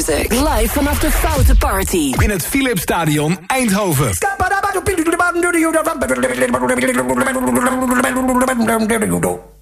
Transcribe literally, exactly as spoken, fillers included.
Music. Live vanaf de Foute Party. In het Philips Stadion Eindhoven.